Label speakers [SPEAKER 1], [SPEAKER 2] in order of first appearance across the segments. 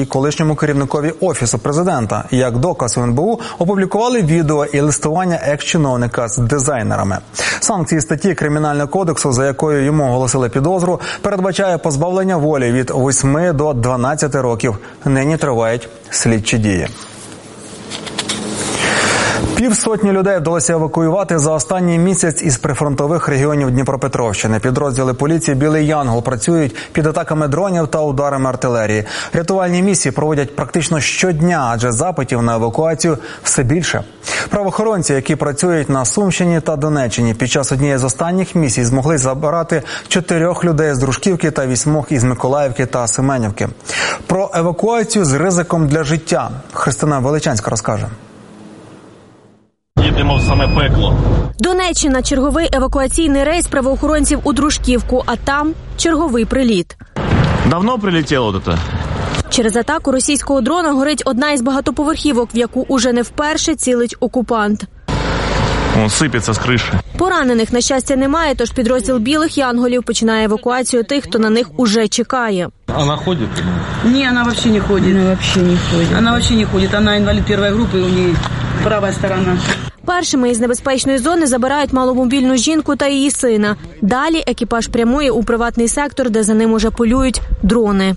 [SPEAKER 1] і колишньому керівникові Офісу президента. Як доказ у НБУ опублікували відео і листування екс-чиновника з дизайнерами. Санкції статті Кримінального кодексу, за якою йому оголосили підозру, передбачає позбавлення волі від 8 до 12 років. Нині тривають слідчі дії. Півсотні людей вдалося евакуювати за останній місяць із прифронтових регіонів Дніпропетровщини. Підрозділи поліції «Білий Янгол» працюють під атаками дронів та ударами артилерії. Рятувальні місії проводять практично щодня, адже запитів на евакуацію все більше. Правоохоронці, які працюють на Сумщині та Донеччині, під час однієї з останніх місій змогли забирати 4 людей з Дружківки та 8 із Миколаївки та Семенівки. Про евакуацію з ризиком для життя Христина Величанська розкаже.
[SPEAKER 2] Їдемо в саме пекло.
[SPEAKER 3] Донеччина – черговий евакуаційний рейс правоохоронців у Дружківку, а там черговий приліт.
[SPEAKER 2] Давно прилетіло тут?
[SPEAKER 3] Через атаку російського дрона горить одна із багатоповерхівок, в яку уже не вперше цілить окупант.
[SPEAKER 2] Он сипеться з криші.
[SPEAKER 3] Поранених, на щастя, немає, тож підрозділ «Білих Янголів» починає евакуацію тих, хто на них уже чекає.
[SPEAKER 2] Вона ходить?
[SPEAKER 4] Ні, вона взагалі не ходить. Вона взагалі не ходить. Вона інвалід першої групи, у неї права сторона.
[SPEAKER 3] Першими із небезпечної зони забирають маломобільну жінку та її сина. Далі екіпаж прямує у приватний сектор, де за ним уже полюють дрони.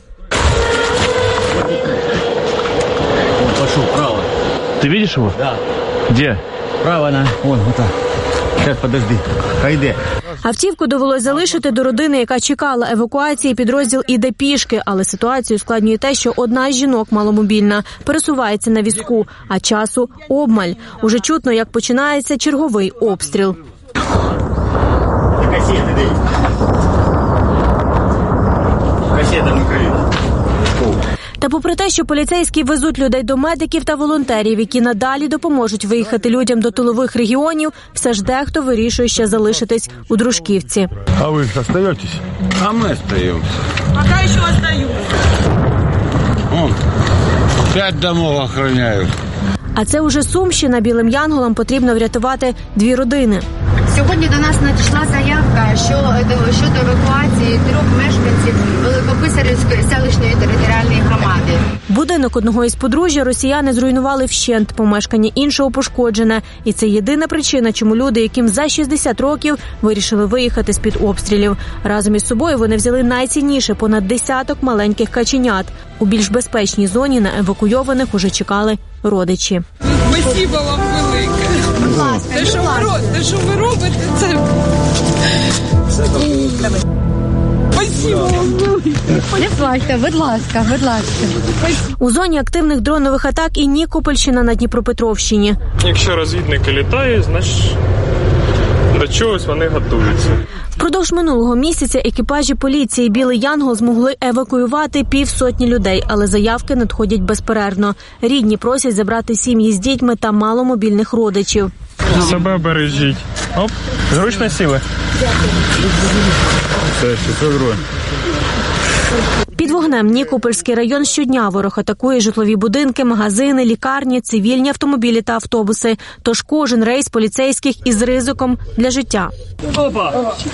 [SPEAKER 5] Он пошел вправо.
[SPEAKER 2] Ти бачиш його?
[SPEAKER 5] Да.
[SPEAKER 2] Де?
[SPEAKER 5] Вправо на. Вон, вот так. Сейчас, подожди. Хайде.
[SPEAKER 3] Автівку довелось залишити до родини, яка чекала евакуації. Підрозділ іде пішки, але ситуацію ускладнює те, що одна з жінок маломобільна пересувається на візку, а часу обмаль. Уже чутно, як починається черговий обстріл. Та попри те, що поліцейські везуть людей до медиків та волонтерів, які надалі допоможуть виїхати людям до тилових регіонів, все ж дехто вирішує ще залишитись у Дружківці.
[SPEAKER 6] А ви остаєтесь?
[SPEAKER 5] А мы остаемся.
[SPEAKER 4] Пока ще остаюсь.
[SPEAKER 5] Вон, 5 домов охраняют.
[SPEAKER 3] А це уже Сумщина. Білим Янголам потрібно врятувати 2 родини.
[SPEAKER 7] Сьогодні до нас надійшла заявка щодо евакуації 3 мешканців Великописарівської селищної територіальної громади.
[SPEAKER 3] Будинок одного із подружжя росіяни зруйнували вщент, помешкання іншого пошкоджене. І це єдина причина, чому люди, яким за 60 років, вирішили виїхати з-під обстрілів. Разом із собою вони взяли найцінніше – понад 10 маленьких каченят. У більш безпечній зоні на евакуйованих уже чекали родичі.
[SPEAKER 4] Спасибо вам велике. Те, що ви робите, це... Спасибо вам велике.
[SPEAKER 7] Не плачте, будь ласка, будь ласка.
[SPEAKER 3] У зоні активних дронових атак і Нікопольщина на Дніпропетровщині.
[SPEAKER 8] Якщо розвідники літають, значить до чогось вони готуються.
[SPEAKER 3] Впродовж минулого місяця екіпажі поліції «Білий Янгол» змогли евакуювати 500 людей, але заявки надходять безперервно. Рідні просять забрати сім'ї з дітьми та маломобільних родичів.
[SPEAKER 8] Себе бережіть. Оп, зручно сіли?
[SPEAKER 3] Під вогнем Нікопольський район щодня ворог атакує житлові будинки, магазини, лікарні, цивільні автомобілі та автобуси. Тож кожен рейс поліцейських із ризиком для життя.
[SPEAKER 8] Опа!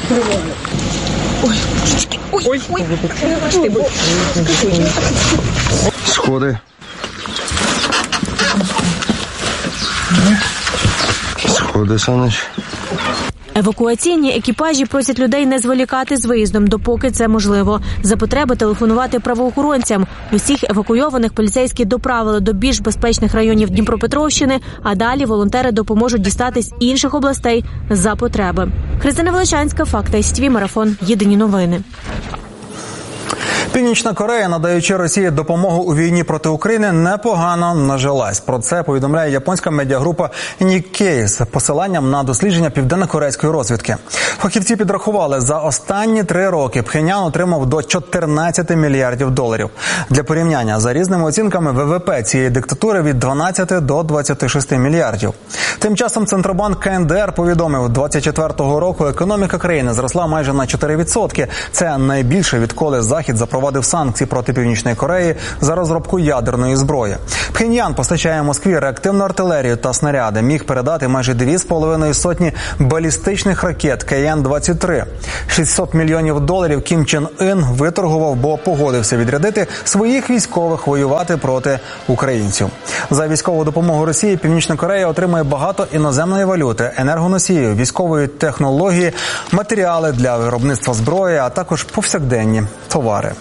[SPEAKER 6] Сходи. Сходи, Саныч.
[SPEAKER 3] Евакуаційні екіпажі просять людей не зволікати з виїздом, допоки це можливо. За потреби телефонувати правоохоронцям. Усіх евакуйованих поліцейські доправили до більш безпечних районів Дніпропетровщини, а далі волонтери допоможуть дістатись інших областей за потреби. Христина Величанська, Факти СТВ, Марафон. Єдині новини.
[SPEAKER 1] Північна Корея, надаючи Росії допомогу у війні проти України, непогано нажилась. Про це повідомляє японська медіагрупа Nikkei з посиланням на дослідження південно-корейської розвідки. Фахівці підрахували, за останні 3 роки Пхеньян отримав до 14 мільярдів доларів. Для порівняння, за різними оцінками, ВВП цієї диктатури від 12 до 26 мільярдів. Тим часом Центробанк КНДР повідомив, 24-го року економіка країни зросла майже на 4%. Це найбільше, відколи Захід запровадив запровадив санкції проти Північної Кореї за розробку ядерної зброї. Пхеньян постачає Москві реактивну артилерію та снаряди. Міг передати майже 2,5 сотні балістичних ракет КН-23. $600 мільйонів Кім Чен Ін виторгував, бо погодився відрядити своїх військових воювати проти українців. За військову допомогу Росії Північна Корея отримує багато іноземної валюти, енергоносіїв, військової технології, матеріали для виробництва зброї, а також повсякденні товари.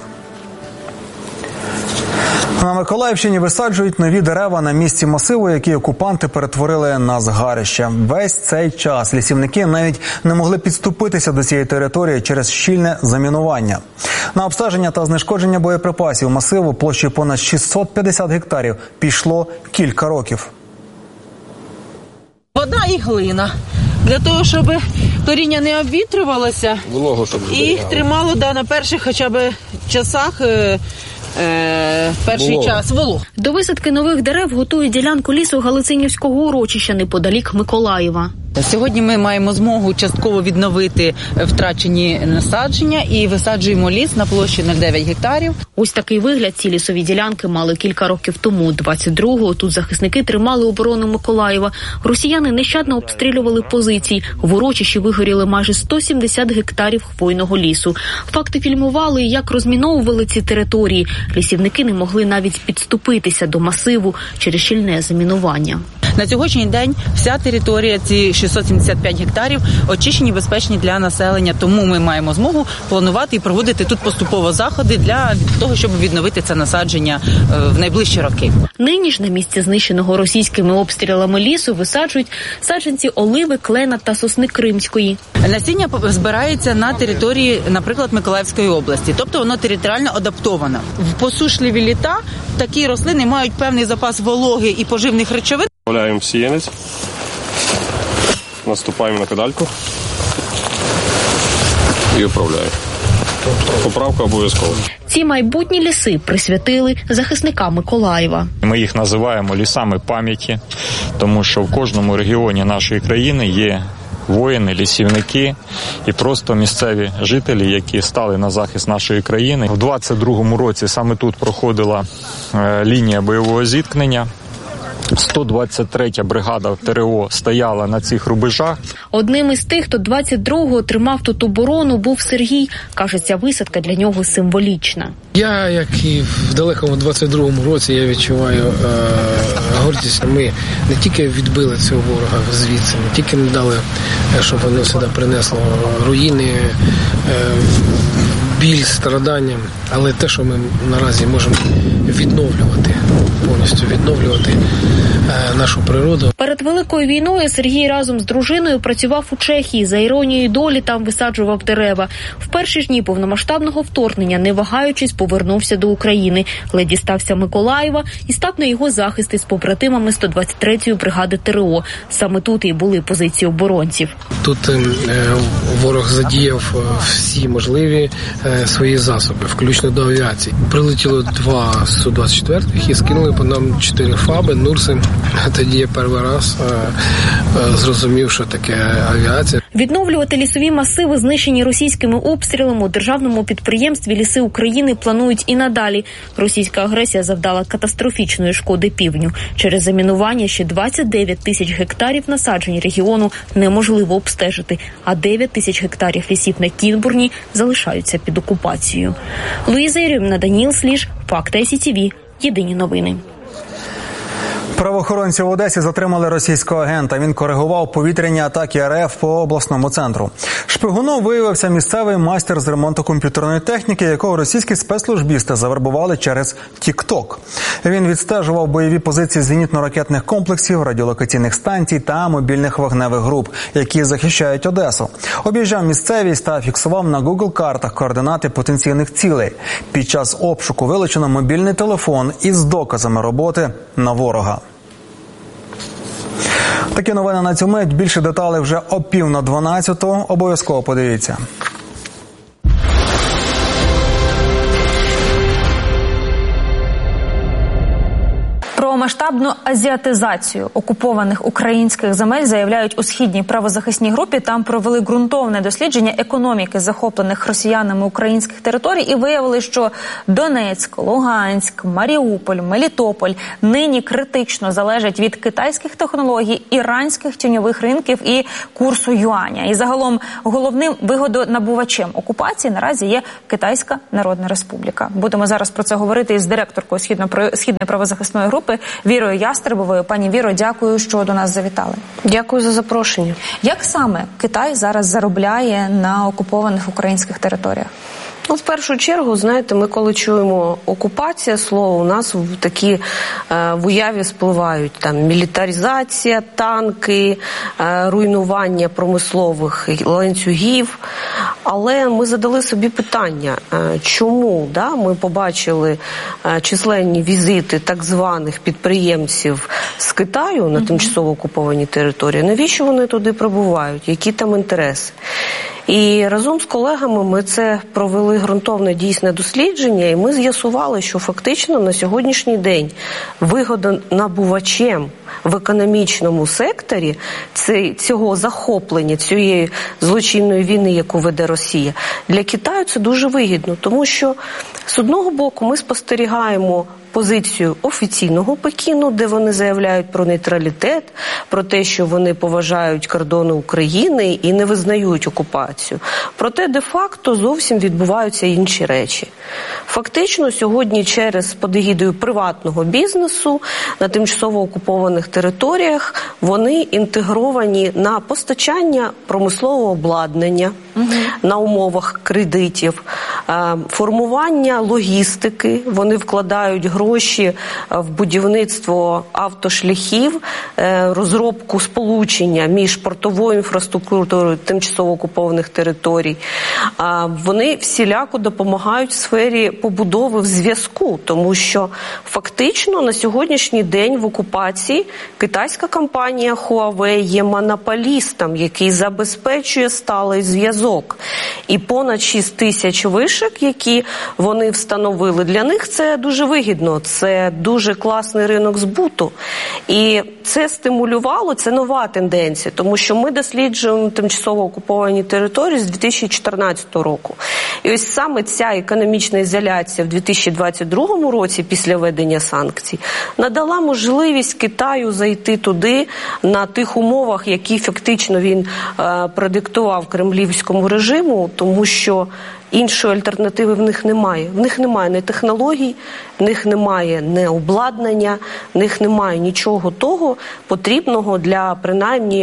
[SPEAKER 1] На Миколаївщині висаджують нові дерева на місці масиву, які окупанти перетворили на згарище. Весь цей час лісівники навіть не могли підступитися до цієї території через щільне замінування. На обстеження та знешкодження боєприпасів масиву площею понад 650 гектарів пішло кілька років.
[SPEAKER 9] Вода і глина. Для того, щоб коріння не обвітрювалося і тримало на перших хоча б часах перший час волог.
[SPEAKER 3] До висадки нових дерев готують ділянку лісу Галицинівського урочища неподалік Миколаєва.
[SPEAKER 9] Сьогодні ми маємо змогу частково відновити втрачені насадження і висаджуємо ліс на площі 0,9 гектарів.
[SPEAKER 3] Ось такий вигляд ці лісові ділянки мали кілька років тому. 22-го тут захисники тримали оборону Миколаєва. Росіяни нещадно обстрілювали позиції. В урочищі вигоріли майже 170 гектарів хвойного лісу. Факти фільмували, як розміновували ці території. Лісівники не могли навіть підступитися до масиву через щільне замінування.
[SPEAKER 9] На сьогоднішній день вся територія, ці 675 гектарів, очищені, безпечні для населення. Тому ми маємо змогу планувати і проводити тут поступово заходи для того, щоб відновити це насадження в найближчі роки.
[SPEAKER 3] Нині ж на місці знищеного російськими обстрілами лісу висаджують саджанці оливи, клена та сосни кримської.
[SPEAKER 9] Насіння збирається на території, наприклад, Миколаївської області. Тобто воно територіально адаптовано. В посушливі літа такі рослини мають певний запас вологи і поживних речовин.
[SPEAKER 8] Вставляємо сіянець, наступаємо на педальку і управляємо. Поправка обов'язкова.
[SPEAKER 3] Ці майбутні ліси присвятили захисникам Миколаєва.
[SPEAKER 10] Ми їх називаємо лісами пам'яті, тому що в кожному регіоні нашої країни є воїни, лісівники і просто місцеві жителі, які стали на захист нашої країни. У 22-му році саме тут проходила лінія бойового зіткнення. 123-я бригада ТРО стояла на цих рубежах.
[SPEAKER 3] Одним із тих, хто 22-го тримав тут оборону, був Сергій. Каже, ця висадка для нього символічна.
[SPEAKER 11] Я, як і в далекому 22-му році, я відчуваю гордість. Ми не тільки відбили цього ворога звідси, не тільки не дали, щоб воно сюди принесло руїни, біль, страдання, але те, що ми наразі можемо відновлювати, повністю відновлювати нашу природу.
[SPEAKER 3] Перед Великою війною Сергій разом з дружиною працював у Чехії. За іронією долі там висаджував дерева. В перші ж дні повномасштабного вторгнення, не вагаючись, повернувся до України. Ледь дістався Миколаєва і став на його захист із побратимами 123-ї бригади ТРО. Саме тут і були позиції оборонців. Тут
[SPEAKER 11] ворог задіяв всі можливі свої засоби, включно до авіації. Прилетіло 2 Су-24 і скинули по нам 4 ФАБи, Нурси. Тоді я перший раз зрозумів, що таке авіація.
[SPEAKER 3] Відновлювати лісові масиви, знищені російськими обстрілами, у державному підприємстві «Ліси України» планують і надалі. Російська агресія завдала катастрофічної шкоди півдню. Через замінування ще 29 тисяч гектарів насаджень регіону неможливо обстежити, а 9 тисяч гектарів лісів на Кінбурні залишаються під окупацією. Луїза Єрьоміна, Даніл Сліж, Факти СІТВ. Єдині новини.
[SPEAKER 1] Правоохоронці в Одесі затримали російського агента. Він коригував повітряні атаки РФ по обласному центру. Шпигуном виявився місцевий майстер з ремонту комп'ютерної техніки, якого російські спецслужбісти завербували через TikTok. Він відстежував бойові позиції зенітно-ракетних комплексів, радіолокаційних станцій та мобільних вогневих груп, які захищають Одесу. Об'їжджав місцевість та фіксував на Google-картах координати потенційних цілей. Під час обшуку вилучено мобільний телефон із доказами роботи на ворога. Такі новини на цю мить. Більше деталей вже о 11:50. Обов'язково подивіться.
[SPEAKER 3] Про
[SPEAKER 12] масштабну азіатизацію окупованих українських земель заявляють у східній правозахисній групі. Там провели ґрунтовне дослідження економіки захоплених росіянами українських територій і виявили, що Донецьк, Луганськ, Маріуполь, Мелітополь нині критично залежать від китайських технологій, іранських тіньових ринків і курсу юаня. І загалом головним вигодонабувачем окупації наразі є Китайська Народна Республіка. Будемо зараз про це говорити із директоркою Східної правозахисної групи Вірою Ястребовою. Пані Віро, дякую, що до нас завітали.
[SPEAKER 13] Дякую за запрошення.
[SPEAKER 12] Як саме Китай зараз заробляє на окупованих українських територіях?
[SPEAKER 13] Ну, в першу чергу, знаєте, ми коли чуємо окупація, слово, у нас в уяві спливають там мілітаризація, танки, руйнування промислових ланцюгів. Але ми задали собі питання, чому ми побачили численні візити так званих підприємців з Китаю на тимчасово окуповані території, навіщо вони туди прибувають, які там інтереси? І разом з колегами ми це провели ґрунтовне дійсне дослідження, і ми з'ясували, що фактично на сьогоднішній день вигодонабувачем в економічному секторі цього захоплення, цієї злочинної війни, яку веде Росія, для Китаю це дуже вигідно, тому що з одного боку ми спостерігаємо позицію офіційного Пекіну, де вони заявляють про нейтралітет, про те, що вони поважають кордони України і не визнають окупацію. Проте де-факто зовсім відбуваються інші речі. Фактично сьогодні під егідою приватного бізнесу на тимчасово окупованих територіях вони інтегровані на постачання промислового обладнання на умовах кредитів, формування логістики, вони вкладають гроші в будівництво автошляхів, розробку сполучення між портовою інфраструктурою тимчасово окупованих територій. Вони всіляко допомагають в сфері побудови зв'язку, тому що фактично на сьогоднішній день в окупації китайська компанія Huawei є монополістом, який забезпечує сталий зв'язок. І понад 6 тисяч вишок, які вони встановили, для них це дуже вигідно, це дуже класний ринок збуту. І це стимулювало, це нова тенденція, тому що ми досліджуємо тимчасово окуповані території з 2014 року. І ось саме ця економічна ізоляція в 2022 році після введення санкцій надала можливість Китаю зайти туди на тих умовах, які фактично він продиктував кремлівському режиму, тому що іншої альтернативи в них немає. В них немає ні технологій, в них немає ні обладнання, в них немає нічого того потрібного для, принаймні,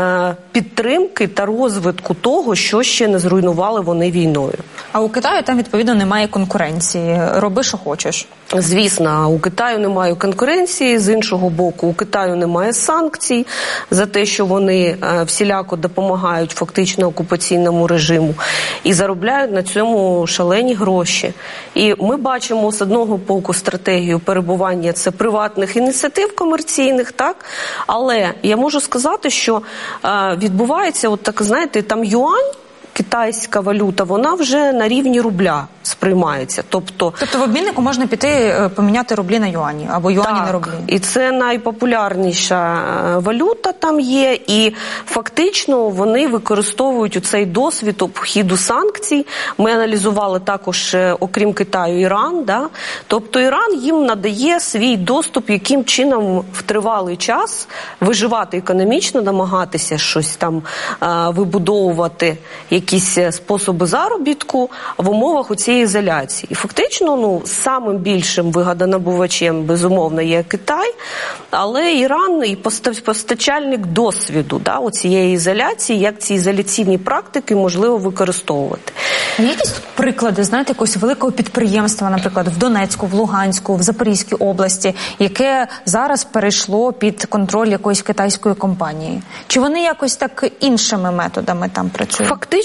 [SPEAKER 13] підтримки та розвитку того, що ще не зруйнували вони війною.
[SPEAKER 12] А у Китаю там, відповідно, немає конкуренції. Роби, що хочеш.
[SPEAKER 13] Звісно, у Китаю немає конкуренції, з іншого боку, у Китаю немає санкцій за те, що вони всіляко допомагають фактично окупаційному режиму і заробляють на цьому шалені гроші. І ми бачимо з одного боку стратегію перебування це приватних ініціатив комерційних, так? Але я можу сказати, що відбувається, от так, знаєте, там юань, китайська валюта, вона вже на рівні рубля сприймається. Тобто
[SPEAKER 12] в обміннику можна піти поміняти рублі на юані, або юані на рублі.
[SPEAKER 13] І це найпопулярніша валюта там є, і фактично вони використовують цей досвід обходу санкцій. Ми аналізували також, окрім Китаю, Іран. Да? Тобто Іран їм надає свій доступ, яким чином в тривалий час виживати економічно, намагатися щось там вибудовувати, якісь способи заробітку в умовах у цій ізоляції. І фактично, самим більшим вигодонабувачем, безумовно, є Китай, але Іран і постачальник досвіду у цієї ізоляції, як ці ізоляційні практики можливо використовувати.
[SPEAKER 12] Є якісь приклади, знаєте, якогось великого підприємства, наприклад, в Донецьку, в Луганську, в Запорізькій області, яке зараз перейшло під контроль якоїсь китайської компанії? Чи вони якось так іншими методами там працюють?
[SPEAKER 13] Фактично,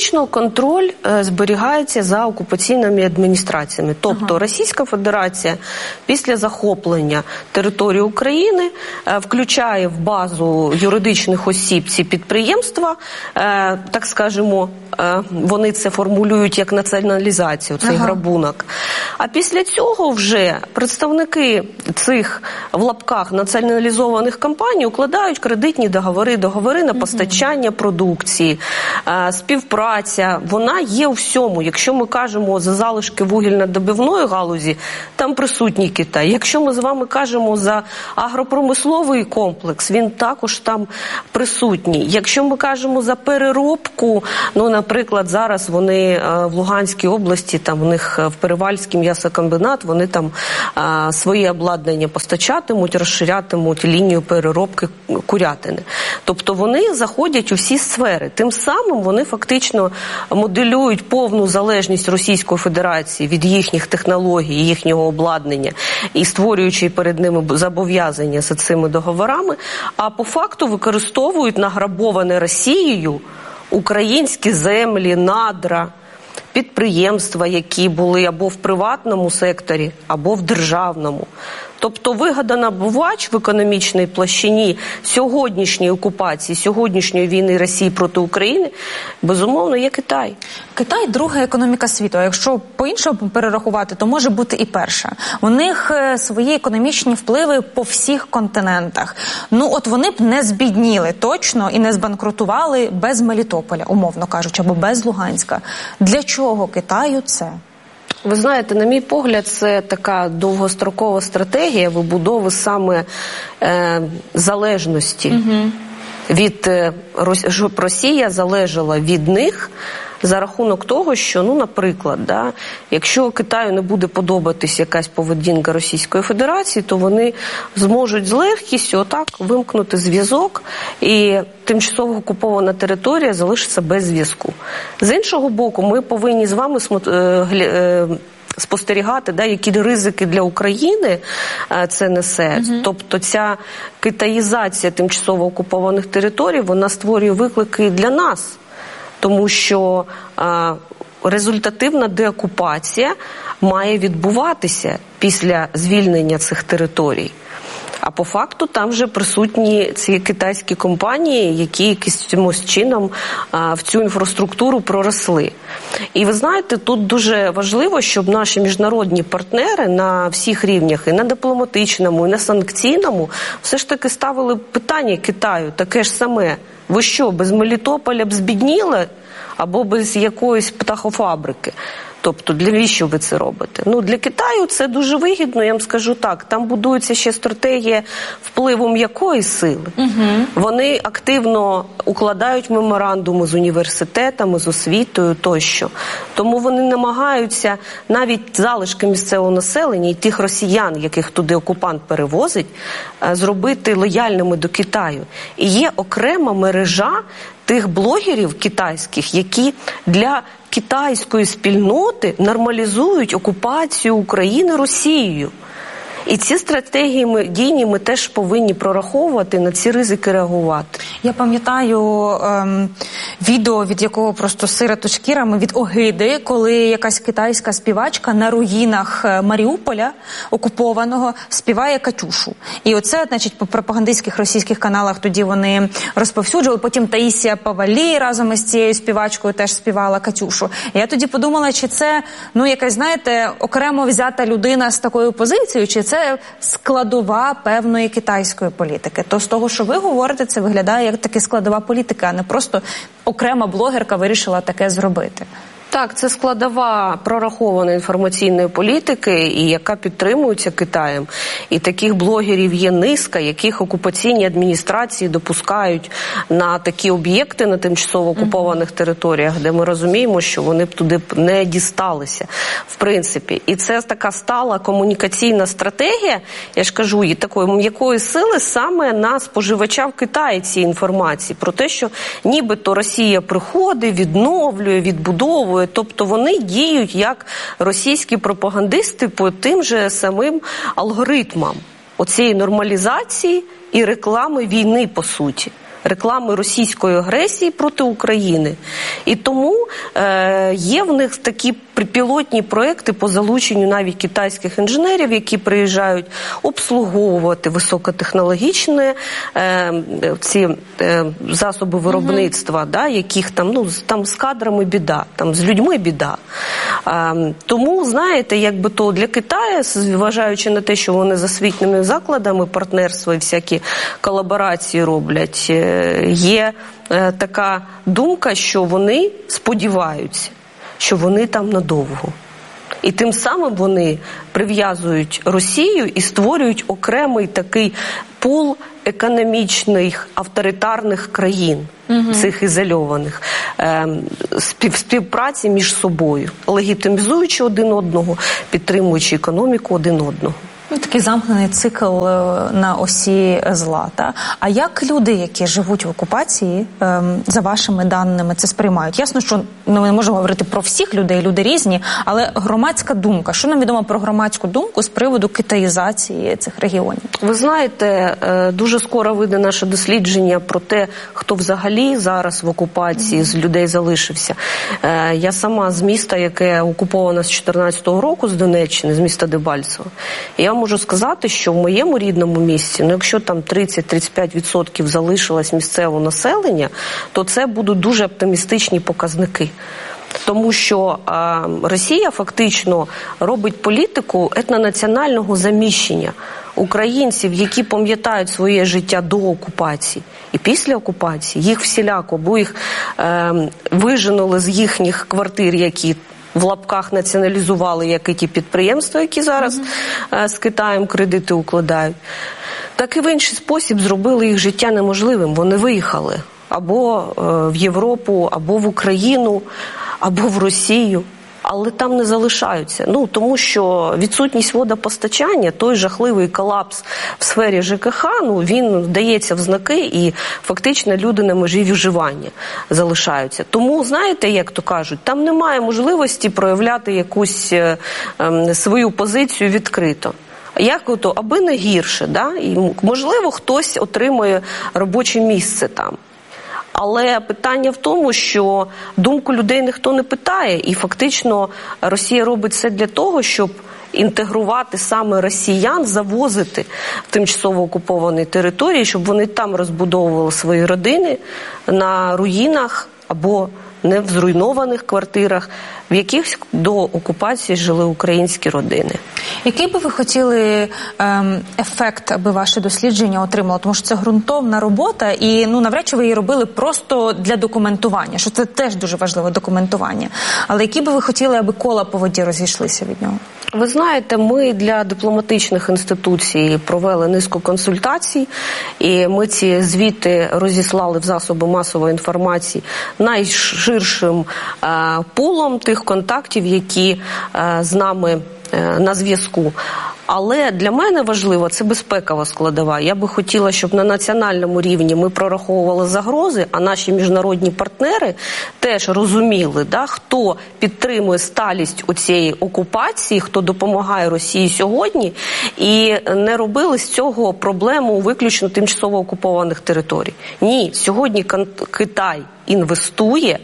[SPEAKER 13] фактично контроль зберігається за окупаційними адміністраціями. Тобто Російська Федерація після захоплення території України включає в базу юридичних осіб ці підприємства, так скажемо, вони це формулюють як націоналізацію, цей грабунок. А після цього вже представники цих в лапках націоналізованих компаній укладають кредитні договори на постачання продукції, співпраця, вона є у всьому. Якщо ми кажемо за залишки вугільно-добивної галузі, там присутній Китай. Якщо ми з вами кажемо за агропромисловий комплекс, він також там присутній. Якщо ми кажемо за переробку, ну, наприклад, зараз вони в Луганській області, там в них в Перевальський м'ясокомбінат, вони там своє обладнання постачатимуть, розширятимуть лінію переробки курятини. Тобто вони заходять у всі сфери. Тим самим вони фактично моделюють повну залежність Російської Федерації від їхніх технологій, їхнього обладнання і створюючи перед ними зобов'язання за цими договорами, а по факту використовують награбоване Росією українські землі, надра, підприємства, які були або в приватному секторі, або в державному. Тобто вигода-набувач в економічній площині сьогоднішньої окупації, сьогоднішньої війни Росії проти України, безумовно, є Китай.
[SPEAKER 12] Китай – друга економіка світу. А якщо по-іншому перерахувати, то може бути і перша. У них свої економічні впливи по всіх континентах. Ну, от вони б не збідніли точно і не збанкрутували без Мелітополя, умовно кажучи, або без Луганська. Для чого Китаю це?
[SPEAKER 13] Ви знаєте, на мій погляд, це така довгострокова стратегія вибудови саме залежності. Від Росія залежала від них за рахунок того, що, ну, наприклад, якщо Китаю не буде подобатись якась поведінка Російської Федерації, то вони зможуть з легкістю отак вимкнути зв'язок, і тимчасово окупована територія залишиться без зв'язку. З іншого боку, ми повинні з вами спостерігати, які ризики для України це несе. Тобто ця китаїзація тимчасово окупованих територій, вона створює виклики і для нас. Тому що результативна деокупація має відбуватися після звільнення цих територій. А по факту там вже присутні ці китайські компанії, які якимось чином в цю інфраструктуру проросли. І ви знаєте, тут дуже важливо, щоб наші міжнародні партнери на всіх рівнях, і на дипломатичному, і на санкційному, все ж таки ставили питання Китаю таке ж саме. Ви що, без Мелітополя б збідніли? Або без якоїсь птахофабрики? Тобто, для що ви це робите? Ну, для Китаю це дуже вигідно, я вам скажу так. Там будується ще стратегія впливу м'якої сили. Вони активно укладають меморандуми з університетами, з освітою тощо. Тому вони намагаються навіть залишки місцевого населення і тих росіян, яких туди окупант перевозить, зробити лояльними до Китаю. І є окрема мережа тих блогерів китайських, які для китайської спільноти нормалізують окупацію України Росією. І ці стратегії дійні ми теж повинні прораховувати, на ці ризики реагувати.
[SPEAKER 12] Я пам'ятаю відео, від якого просто сироту шкірами від огиди, коли якась китайська співачка на руїнах Маріуполя окупованого співає «Катюшу». І оце, значить, по пропагандистських російських каналах тоді вони розповсюджували. Потім Таїсія Павалі разом із цією співачкою теж співала «Катюшу». І я тоді подумала, чи це, ну, якась, знаєте, окремо взята людина з такою позицією, чи це складова певної китайської політики. То з того, що ви говорите, це виглядає як таки складова політика, а не просто окрема блогерка вирішила таке зробити.
[SPEAKER 13] Так, це складова прорахованої інформаційної політики, і яка підтримується Китаєм. І таких блогерів є низка, яких окупаційні адміністрації допускають на такі об'єкти на тимчасово окупованих територіях, де ми розуміємо, що вони б туди не дісталися, в принципі. І це така стала комунікаційна стратегія, я ж кажу, і такої м'якої сили саме на споживача в Китаї цієї інформації. Про те, що нібито Росія приходить, відновлює, відбудовує. Тобто вони діють як російські пропагандисти по тим же самим алгоритмам оцієї нормалізації і реклами війни, по суті. реклами російської агресії проти України. І тому є в них такі пілотні проекти по залученню навіть китайських інженерів, які приїжджають обслуговувати високотехнологічні ці засоби виробництва, да, яких там з кадрами біда, там з людьми біда. Тому, знаєте, якби то для Китаю, зважаючи на те, що вони з освітніми закладами партнерства і всякі колаборації роблять, є така думка, що вони сподіваються, що вони там надовго. І тим самим вони прив'язують Росію і створюють окремий такий пул економічних авторитарних країн, цих ізольованих, співпраці між собою, легітимізуючи один одного, підтримуючи економіку один одного.
[SPEAKER 12] Такий замкнений цикл на осі зла. Та? А як люди, які живуть в окупації, за вашими даними, це сприймають? Ясно, що ми не можемо говорити про всіх людей, люди різні, але громадська думка. Що нам відомо про громадську думку з приводу китаїзації цих регіонів?
[SPEAKER 13] Ви знаєте, дуже скоро вийде наше дослідження про те, хто взагалі зараз в окупації з людей залишився. Я сама з міста, яке окуповано з 14-го року, з Донеччини, з міста Дебальцево. Я можу сказати, що в моєму рідному місті, якщо там 30-35% залишилось місцевого населення, то це будуть дуже оптимістичні показники. Тому що Росія фактично робить політику етнонаціонального заміщення українців, які пам'ятають своє життя до окупації і після окупації. Їх всіляко, або їх виженули з їхніх квартир, які в лапках націоналізували, як і ті підприємства, які зараз з Китаєм кредити укладають, так і в інший спосіб зробили їх життя неможливим. Вони виїхали або в Європу, або в Україну, або в Росію, але там не залишаються. Тому що відсутність водопостачання, той жахливий колапс в сфері ЖКХ, він дається в знаки, і фактично люди на межі виживання залишаються. Тому, знаєте, як то кажуть, там немає можливості проявляти якусь свою позицію відкрито. Аби не гірше, да? І, можливо, хтось отримує робоче місце там. Але питання в тому, що думку людей ніхто не питає, і фактично Росія робить все для того, щоб інтегрувати саме росіян, завозити в тимчасово окуповані території, щоб вони там розбудовували свої родини на руїнах або не в зруйнованих квартирах, в яких до окупації жили українські родини.
[SPEAKER 12] Який би ви хотіли ефект, аби ваше дослідження отримало? Тому що це ґрунтовна робота, і навряд чи ви її робили просто для документування, що це теж дуже важливе документування. Але які би ви хотіли, аби кола по воді розійшлися від нього?
[SPEAKER 13] Ви знаєте, ми для дипломатичних інституцій провели низку консультацій, і ми ці звіти розіслали в засоби масової інформації найширшим пулом тих контактів, які з нами на зв'язку. Але для мене важливо, це безпекова складова. Я би хотіла, щоб на національному рівні ми прораховували загрози, а наші міжнародні партнери теж розуміли, хто підтримує сталість оцієї окупації, хто допомагає Росії сьогодні, і не робили з цього проблему виключно тимчасово окупованих територій. Ні, сьогодні Китай інвестує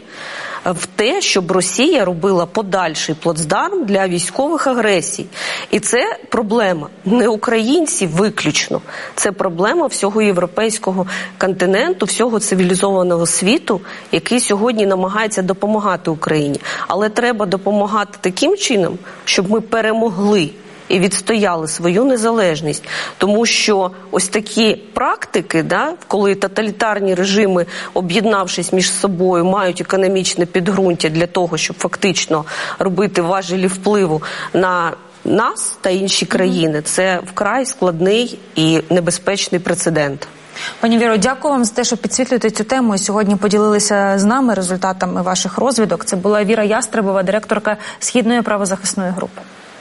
[SPEAKER 13] в те, щоб Росія робила подальший плацдарм для військових агресій. І це проблема не українців виключно, це проблема всього європейського континенту, всього цивілізованого світу, який сьогодні намагається допомагати Україні. Але треба допомагати таким чином, щоб ми перемогли і відстояли свою незалежність. Тому що ось такі практики, коли тоталітарні режими, об'єднавшись між собою, мають економічне підґрунтя для того, щоб фактично робити важелі впливу на нас та інші країни, це вкрай складний і небезпечний прецедент.
[SPEAKER 12] Пані Віро, дякую вам за те, що підсвітлюєте цю тему і сьогодні поділилися з нами результатами ваших розвідок. Це була Віра Ястребова, директорка Східної правозахисної групи.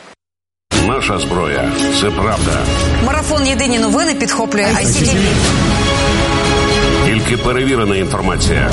[SPEAKER 14] Наша зброя – це правда.
[SPEAKER 15] Марафон «Єдині новини» підхоплює ICTV.
[SPEAKER 14] Тільки перевірена інформація.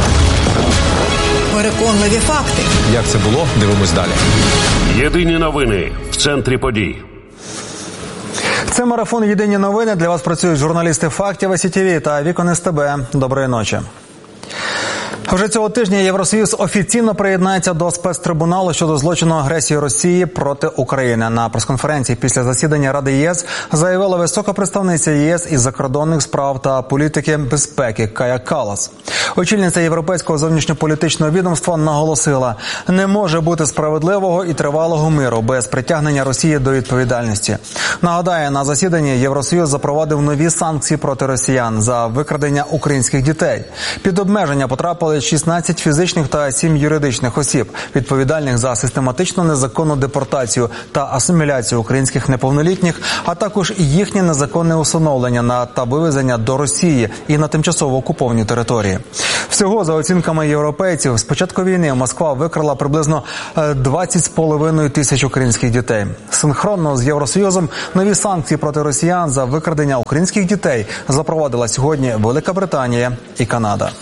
[SPEAKER 15] Переконливі факти.
[SPEAKER 16] Як це було? Дивимось далі.
[SPEAKER 14] Єдині новини в центрі подій.
[SPEAKER 16] Це
[SPEAKER 1] Це марафон «Єдині новини». Для вас працюють журналісти «Фактів», СІТВ та «Вікон СТБ». Доброї ночі. Вже цього тижня Євросоюз офіційно приєднається до спецтрибуналу щодо злочину агресії Росії проти України. На прес-конференції після засідання Ради ЄС заявила висока представниця ЄС із закордонних справ та політики безпеки Кая Каллас. Очільниця Європейського зовнішньополітичного відомства наголосила, не може бути справедливого і тривалого миру без притягнення Росії до відповідальності. Нагадаю, на засіданні Євросоюз запровадив нові санкції проти росіян за викрадення українських дітей. Під обмеження потрапили 16 фізичних та 7 юридичних осіб, відповідальних за систематичну незаконну депортацію та асиміляцію українських неповнолітніх, а також їхнє незаконне усиновлення та вивезення до Росії і на тимчасово окуповані території. Всього, за оцінками європейців, з початку війни Москва викрала приблизно 20,5 тисяч українських дітей. Синхронно з Євросоюзом нові санкції проти росіян за викрадення українських дітей запровадила сьогодні Велика Британія і Канада.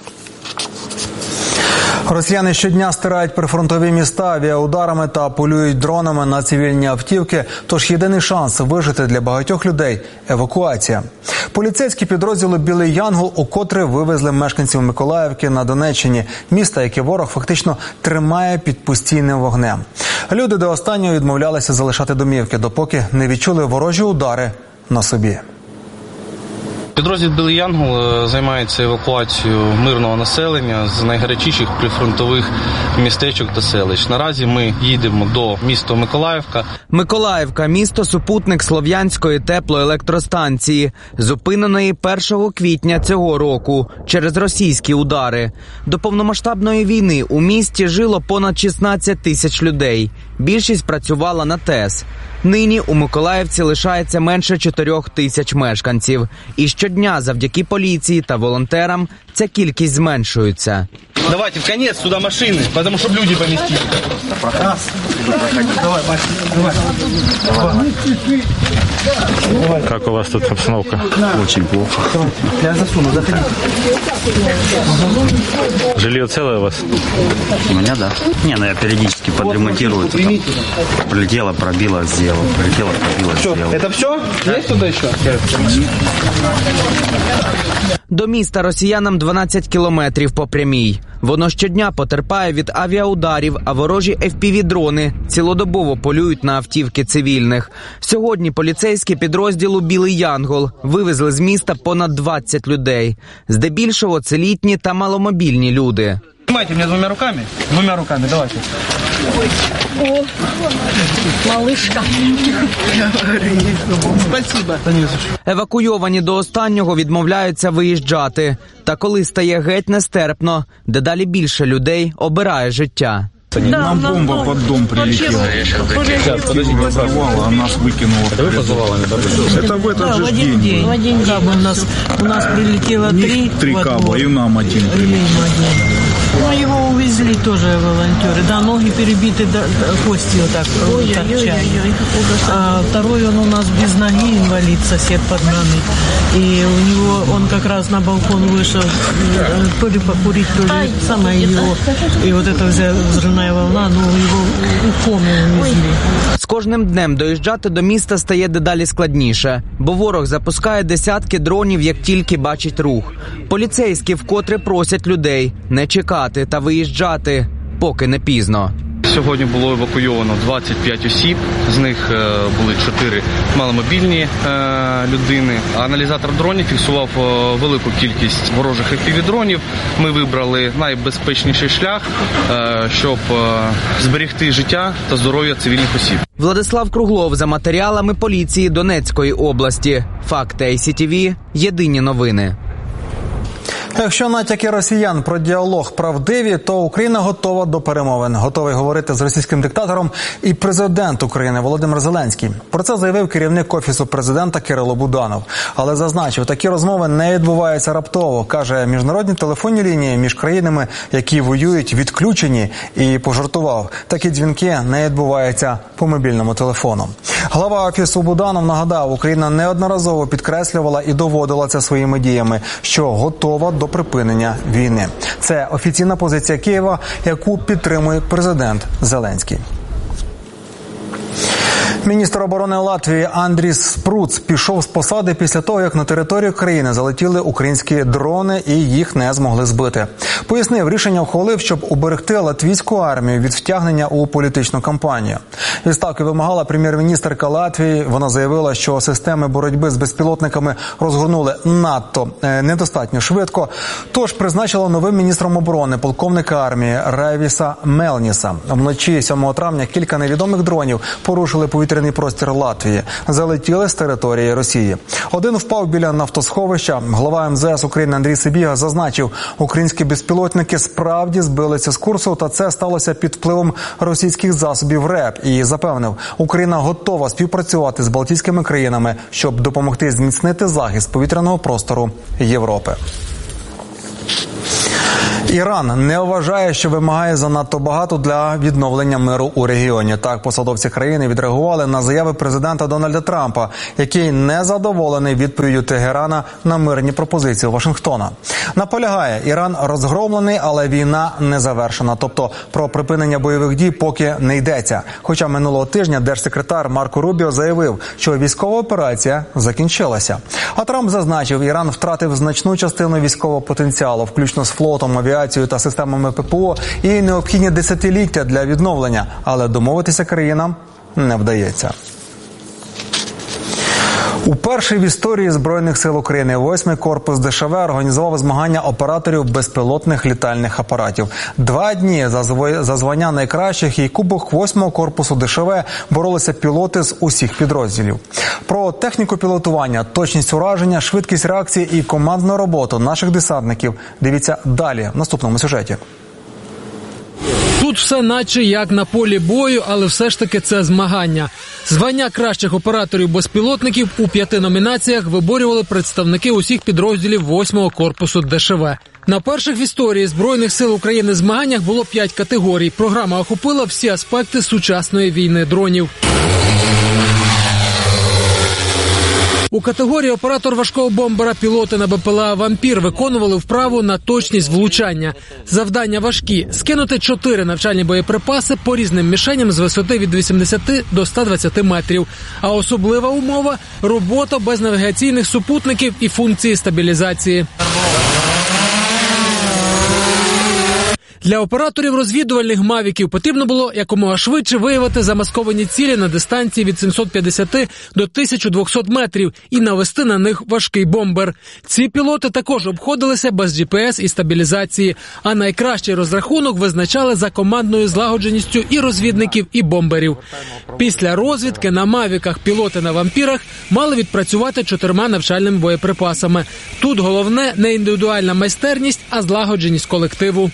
[SPEAKER 1] Росіяни щодня стирають прифронтові міста авіаударами та полюють дронами на цивільні автівки, тож єдиний шанс вижити для багатьох людей – евакуація. Поліцейські підрозділи «Білий Янгол» укотре вивезли мешканців Миколаївки на Донеччині, міста, яке ворог фактично тримає під постійним вогнем. Люди до останнього відмовлялися залишати домівки, допоки не відчули ворожі удари на собі.
[SPEAKER 16] Підрозділ «Білий Янгол» займається евакуацією мирного населення з найгарячіших прифронтових містечок та селищ. Наразі ми їдемо до міста Миколаївка.
[SPEAKER 17] Миколаївка – місто супутник Слов'янської теплоелектростанції, зупиненої 1 квітня цього року через російські удари. До повномасштабної війни у місті жило понад 16 тисяч людей. Більшість працювала на ТЕС. Нині у Миколаївці лишається менше 4 тисяч мешканців. І щодня завдяки поліції та волонтерам ця кількість зменшується.
[SPEAKER 16] Давайте в конец сюда машины, потому что люди поместили. Давай.
[SPEAKER 2] Как у вас тут обстановка?
[SPEAKER 16] Очень плохо.
[SPEAKER 2] Я засуну, заходите. Жилье целое у вас?
[SPEAKER 18] У меня, да. Не, я периодически подремонтирую. Прилетело, пробило, сделал. Прилетело, пробило, сделал.
[SPEAKER 16] Это все? Есть туда еще?
[SPEAKER 17] До міста росіянам 12 кілометрів по прямій. Воно щодня потерпає від авіаударів, а ворожі FPV-дрони цілодобово полюють на автівки цивільних. Сьогодні поліцейські підрозділу «Білий Янгол» вивезли з міста понад 20 людей. Здебільшого це літні та маломобільні люди.
[SPEAKER 16] Снимайте меня двумя руками. Двумя руками, давайте.
[SPEAKER 4] О, малышка. Спасибо.
[SPEAKER 17] Евакуйовані до останнього відмовляються виїжджати. Та коли стає геть нестерпно, дедалі більше людей обирає життя.
[SPEAKER 19] Нам бомба под дом прилетела. Сейчас, подождите, а нас выкинуло. Это вы позвали? Это в этот же день.
[SPEAKER 4] В один день у нас прилетело 3
[SPEAKER 19] каба, и нам один прилетел.
[SPEAKER 4] Ну, его увезли тоже волонтеры. Да, ноги перебиты, кости вот так торчали. А второй он у нас без ноги, инвалид, сосед подгнанный. И у него, он как раз на балкон вышел, то ли покурить, то ли самое его. И вот это взрывная волна, ну, его у коми увезли.
[SPEAKER 17] З кожним днем доїжджати до міста стає дедалі складніше, бо ворог запускає десятки дронів, як тільки бачить рух. Поліцейські вкотре просять людей не чекати та виїжджати, поки не пізно.
[SPEAKER 16] Сьогодні було евакуйовано 25 осіб, з них були 4 маломобільні людини. Аналізатор дронів фіксував велику кількість ворожих FPV-дронів. Ми вибрали найбезпечніший шлях, щоб зберегти життя та здоров'я цивільних осіб.
[SPEAKER 17] Владислав Круглов за матеріалами поліції Донецької області. Факти СІТВ. Єдині новини.
[SPEAKER 1] Якщо натяки росіян про діалог правдиві, то Україна готова до перемовин. Готовий говорити з російським диктатором і президент України Володимир Зеленський. Про це заявив керівник Офісу президента Кирило Буданов. Але зазначив, такі розмови не відбуваються раптово. Каже, міжнародні телефонні лінії між країнами, які воюють, відключені. І пожартував, такі дзвінки не відбуваються по мобільному телефону. Глава Офісу Буданов нагадав, Україна неодноразово підкреслювала і доводила це своїми діями, що готова до припинення війни. Це офіційна позиція Києва, яку підтримує президент Зеленський. Міністр оборони Латвії Андріс Спруц пішов з посади після того, як на територію країни залетіли українські дрони і їх не змогли збити. Пояснив, рішення ухвалив, щоб уберегти латвійську армію від втягнення у політичну кампанію. Відставки вимагала прем'єр-міністерка Латвії. Вона заявила, що системи боротьби з безпілотниками розгорнули надто недостатньо швидко. Тож призначила новим міністром оборони полковника армії Райвіса Мелніса. Вночі 7 травня кілька невідомих дронів порушили повітряний простір Латвії. Залетіли з території Росії. Один впав біля нафтосховища. Глава МЗС України Андрій Сибіга зазначив, українські безпілотники справді збилися з курсу, та це сталося під впливом російських засобів РЕП. І запевнив, Україна готова співпрацювати з Балтійськими країнами, щоб допомогти зміцнити захист повітряного простору Європи. Іран не вважає, що вимагає занадто багато для відновлення миру у регіоні. Так, посадовці країни відреагували на заяви президента Дональда Трампа, який не задоволений відповіддю Тегерана на мирні пропозиції Вашингтона. Наполягає, Іран розгромлений, але війна не завершена. Тобто про припинення бойових дій поки не йдеться. Хоча минулого тижня держсекретар Марко Рубіо заявив, що військова операція закінчилася. А Трамп зазначив, Іран втратив значну частину військового потенціалу, включно з флотом, авіацією та системами ППО, і необхідні десятиліття для відновлення, але домовитися країнам не вдається. Уперше в історії Збройних сил України 8-й корпус ДШВ організував змагання операторів безпілотних літальних апаратів. 2 дні за звання найкращих і кубок 8-го корпусу ДШВ боролися пілоти з усіх підрозділів. Про техніку пілотування, точність ураження, швидкість реакції і командну роботу наших десантників дивіться далі в наступному сюжеті.
[SPEAKER 20] Тут все наче як на полі бою, але все ж таки це змагання. Звання кращих операторів-безпілотників у 5 номінаціях виборювали представники усіх підрозділів 8-го корпусу ДШВ. На перших в історії Збройних сил України змаганнях було 5 категорій. Програма охопила всі аспекти сучасної війни дронів. У категорії оператор важкого бомбера пілоти на БПЛА «Вампір» виконували вправу на точність влучання. Завдання важкі – скинути 4 навчальні боєприпаси по різним мішеням з висоти від 80 до 120 метрів. А особлива умова – робота без навігаційних супутників і функції стабілізації. Для операторів розвідувальних мавіків потрібно було якомога швидше виявити замасковані цілі на дистанції від 750 до 1200 метрів і навести на них важкий бомбер. Ці пілоти також обходилися без GPS і стабілізації, а найкращий розрахунок визначали за командною злагодженістю і розвідників, і бомберів. Після розвідки на мавіках пілоти на «Вампірах» мали відпрацювати 4 навчальними боєприпасами. Тут головне не індивідуальна майстерність, а злагодженість колективу.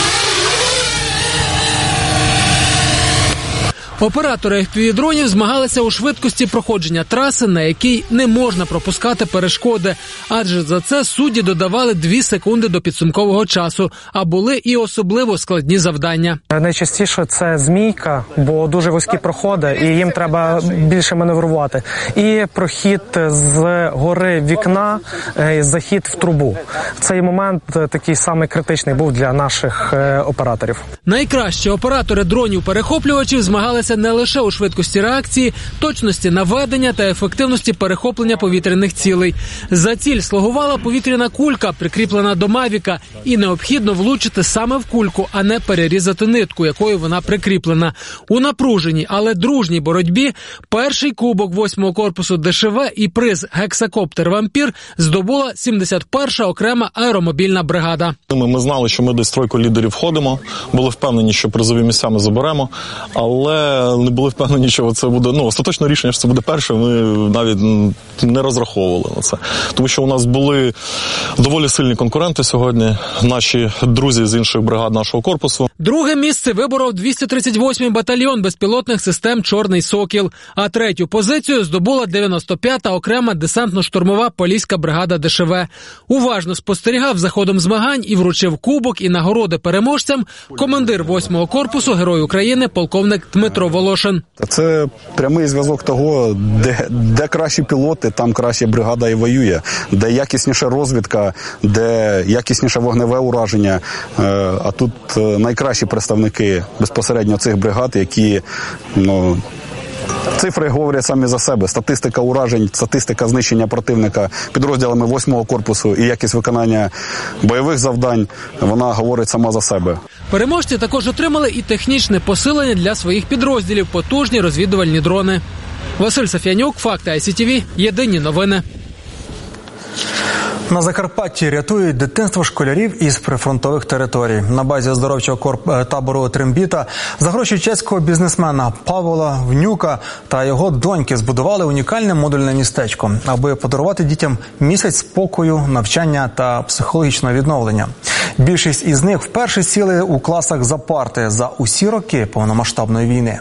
[SPEAKER 20] Оператори FPV-дронів змагалися у швидкості проходження траси, на якій не можна пропускати перешкоди, адже за це судді додавали 2 секунди до підсумкового часу, а були і особливо складні завдання.
[SPEAKER 21] Найчастіше це змійка, бо дуже вузькі проходи, і їм треба більше маневрувати. І прохід з гори вікна, захід в трубу. Цей момент такий самий критичний був для наших операторів.
[SPEAKER 20] Найкращі оператори дронів-перехоплювачів змагалися не лише у швидкості реакції, точності наведення та ефективності перехоплення повітряних цілей. За ціль слугувала повітряна кулька, прикріплена до мавіка, і необхідно влучити саме в кульку, а не перерізати нитку, якою вона прикріплена. У напруженій, але дружній боротьбі перший кубок 8-го корпусу ДШВ і приз «Гексакоптер Вампір» здобула 71-ша окрема аеромобільна бригада.
[SPEAKER 22] Ми знали, що ми десь в тройку лідерів входимо, були впевнені, що призові місця ми заберемо, але не були впевнені, що це буде, остаточне рішення, що це буде перше, ми навіть не розраховували на це. Тому що у нас були доволі сильні конкуренти сьогодні, наші друзі з інших бригад нашого корпусу.
[SPEAKER 20] Друге місце виборов 238-й батальйон безпілотних систем «Чорний Сокіл», а 3-ю позицію здобула 95-та окрема десантно-штурмова поліська бригада ДШВ. Уважно спостерігав за ходом змагань і вручив кубок і нагороди переможцям командир 8-го корпусу Герой України полковник Дмитро Волошин.
[SPEAKER 23] Це прямий зв'язок того, де кращі пілоти, там краща бригада і воює, де якісніша розвідка, де якісніше вогневе ураження. А тут найкращі представники безпосередньо цих бригад, які Цифри говорять самі за себе. Статистика уражень, статистика знищення противника підрозділами 8-го корпусу і якість виконання бойових завдань, вона говорить сама за себе.
[SPEAKER 20] Переможці також отримали і технічне посилення для своїх підрозділів – потужні розвідувальні дрони. Василь Саф'янюк, Факти ICTV, єдині новини.
[SPEAKER 1] На Закарпатті рятують дитинство школярів із прифронтових територій. На базі оздоровчого табору Трембіта за гроші чеського бізнесмена Павла Внюка та його доньки збудували унікальне модульне містечко, аби подарувати дітям місяць спокою, навчання та психологічного відновлення. Більшість із них вперше сіли у класах за парти за усі роки повномасштабної війни.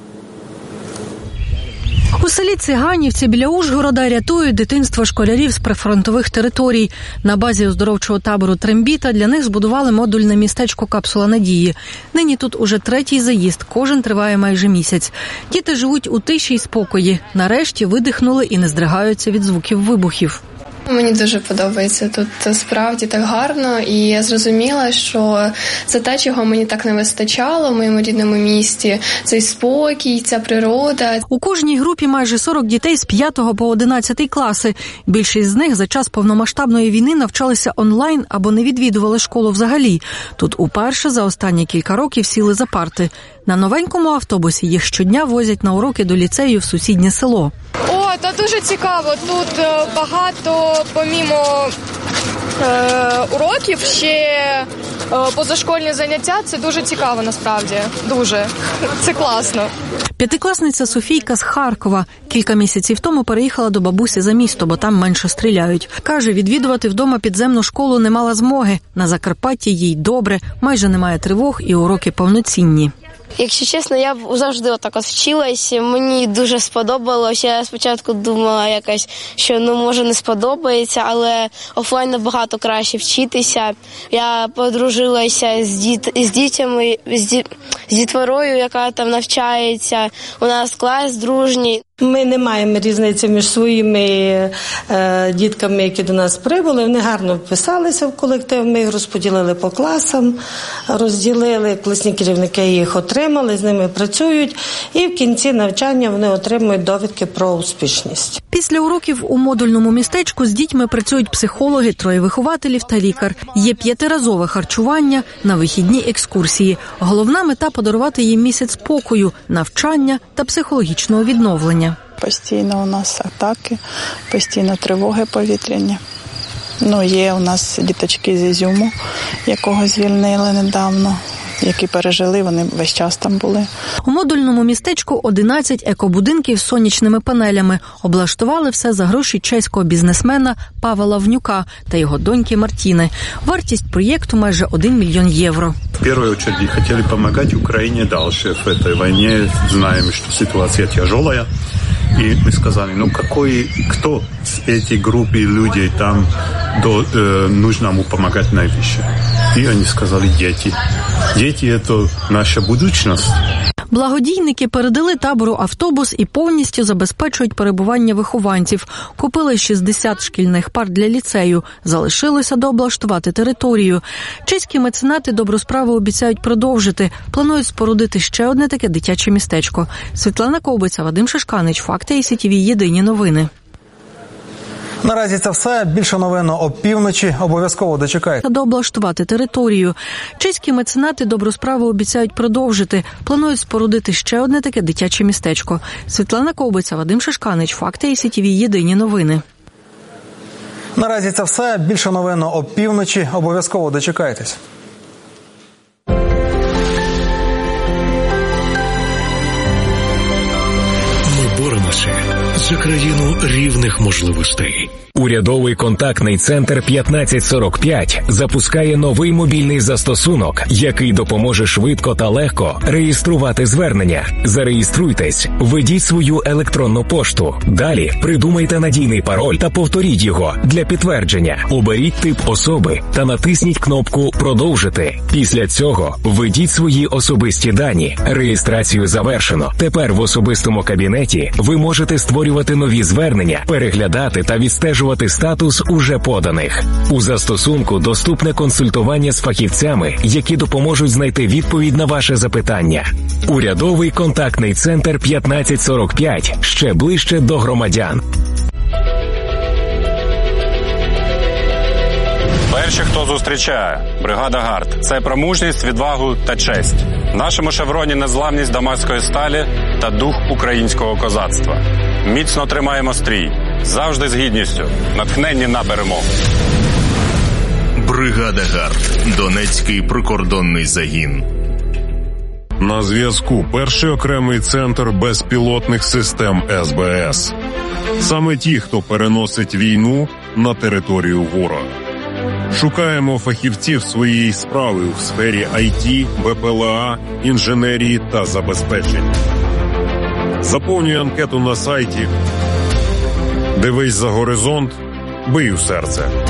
[SPEAKER 5] У селі Циганівці біля Ужгорода рятують дитинство школярів з прифронтових територій. На базі оздоровчого табору Трембіта для них збудували модульне містечко «Капсула надії». Нині тут уже третій заїзд, кожен триває майже місяць. Діти живуть у тиші й спокої. Нарешті видихнули і не здригаються від звуків вибухів.
[SPEAKER 6] Мені дуже подобається тут, справді так гарно, і я зрозуміла, що це те, чого мені так не вистачало в моєму рідному місті. Цей спокій, ця природа.
[SPEAKER 5] У кожній групі майже 40 дітей з 5 по 11 класи. Більшість з них за час повномасштабної війни навчалися онлайн або не відвідували школу взагалі. Тут уперше за останні кілька років сіли за парти. На новенькому автобусі їх щодня возять на уроки до ліцею в сусіднє село.
[SPEAKER 7] Та дуже цікаво. Тут багато, помімо уроків, ще позашкольні заняття. Це дуже цікаво, насправді. Дуже. Це класно.
[SPEAKER 5] П'ятикласниця Софійка з Харкова. Кілька місяців тому переїхала до бабусі за місто, бо там менше стріляють. Каже, відвідувати вдома підземну школу не мала змоги. На Закарпатті їй добре, майже немає тривог і уроки повноцінні.
[SPEAKER 24] Якщо чесно, я завжди отак вчилась, мені дуже сподобалось. Я спочатку думала якось, що може не сподобається, але офлайн набагато краще вчитися. Я подружилася з дітьми, з дітворою, яка там навчається. У нас клас дружній.
[SPEAKER 25] Ми не маємо різниці між своїми дітками, які до нас прибули. Вони гарно вписалися в колектив, ми їх розподілили по класам, розділили, класні керівники їх отримали, з ними працюють, і в кінці навчання вони отримують довідки про успішність.
[SPEAKER 5] Після уроків у модульному містечку з дітьми працюють психологи, 3 вихователів та лікар. Є 5-разове харчування, на вихідні екскурсії. Головна мета – подарувати їм місяць спокою, навчання та психологічного відновлення.
[SPEAKER 26] Постійно у нас атаки, постійно тривоги повітряні. Є у нас діточки з Ізюму, якого звільнили недавно, які пережили, вони весь час там були.
[SPEAKER 5] У модульному містечку 11 екобудинків з сонячними панелями. Облаштували все за гроші чеського бізнесмена Павла Внюка та його доньки Мартіни. Вартість проєкту майже 1 мільйон євро.
[SPEAKER 27] В першу чергу хотіли допомагати Україні далі в цій війні. Знаємо, що ситуація тяжела. И мы сказали, кто с этой группы людей там нужно ему помогать наивысше. И они сказали, дети. Дети – это наша будущность.
[SPEAKER 5] Благодійники передали табору автобус і повністю забезпечують перебування вихованців. Купили 60 шкільних пар для ліцею. Залишилося дооблаштувати територію. Чеські меценати добру справу обіцяють продовжити. Планують спорудити ще одне таке дитяче містечко. Світлана Ковбиця, Вадим Шишканич, Факти ICTV, єдині новини.
[SPEAKER 1] Наразі це все. Більше новин о півночі. Обов'язково дочекайте.
[SPEAKER 5] Дооблаштувати територію. Чеські меценати добру справу обіцяють продовжити. Планують спорудити ще одне таке дитяче містечко. Світлана Ковбиця, Вадим Шишканич, Факти ICTV, єдині новини.
[SPEAKER 1] Наразі це все. Більше новин о півночі. Обов'язково дочекайтесь.
[SPEAKER 28] Ми боремося за країну рівних можливостей. Урядовий контактний центр 1545 запускає новий мобільний застосунок, який допоможе швидко та легко реєструвати звернення. Зареєструйтесь, введіть свою електронну пошту. Далі придумайте надійний пароль та повторіть його для підтвердження. Оберіть тип особи та натисніть кнопку «Продовжити». Після цього введіть свої особисті дані. Реєстрацію завершено. Тепер в особистому кабінеті ви можете створювати нові нові звернення, переглядати та відстежувати статус уже поданих. У застосунку доступне консультування з фахівцями, які допоможуть знайти відповідь на ваше запитання. Урядовий контактний центр 1545 – ще ближче до громадян.
[SPEAKER 3] Перші, хто зустрічає. Бригада «Гард» – це про мужність, відвагу та честь. В нашому шевроні незламність дамаської сталі та дух українського козацтва. Міцно тримаємо стрій. Завжди з гідністю. Натхненні на перемогу.
[SPEAKER 8] Бригада «Гард» – Донецький прикордонний загін.
[SPEAKER 9] На зв'язку перший окремий центр безпілотних систем СБС. Саме ті, хто переносить війну на територію ворога. Шукаємо фахівців своєї справи у сфері IT, БПЛА, інженерії та забезпечення. Заповнюй анкету на сайті. Дивись за горизонт, бий у серце.